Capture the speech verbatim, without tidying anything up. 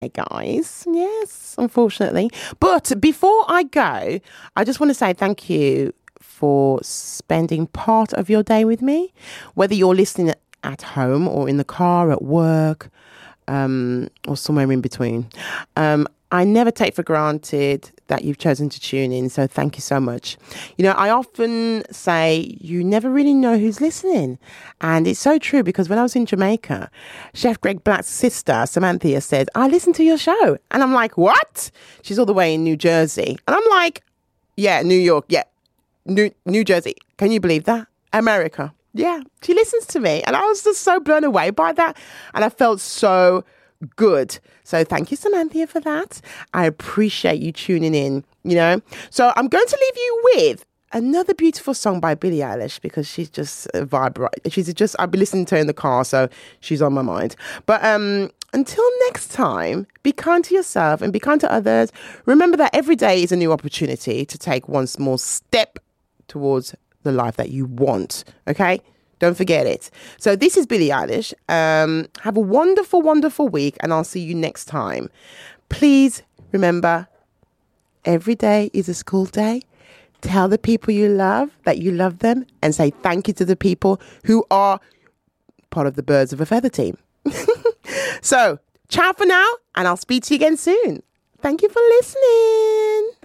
Hey guys, yes, unfortunately. But before I go, I just want to say thank you for spending part of your day with me, whether you're listening at home or in the car, at work, um, or somewhere in between. Um, I never take for granted that you've chosen to tune in, so thank you so much. You know, I often say you never really know who's listening, and it's so true because when I was in Jamaica, Chef Greg Black's sister, Samantha, said, I listen to your show. And I'm like, what? She's all the way in New Jersey. And I'm like, yeah, New York, yeah, New, New Jersey. Can you believe that? America. Yeah, she listens to me. And I was just so blown away by that. And I felt so good. So thank you, Samantha, for that. I appreciate you tuning in, you know. So I'm going to leave you with another beautiful song by Billie Eilish because she's just a vibe, right? She's just, I'll be listening to her in the car, so she's on my mind. But um, until next time, be kind to yourself and be kind to others. Remember that every day is a new opportunity to take one small step towards the life that you want, okay? Don't forget it. So this is Billie Eilish. Um, have a wonderful, wonderful week, and I'll see you next time. Please remember, every day is a school day. Tell the people you love that you love them, and say thank you to the people who are part of the Birds of a Feather team. So, ciao for now, and I'll speak to you again soon. Thank you for listening.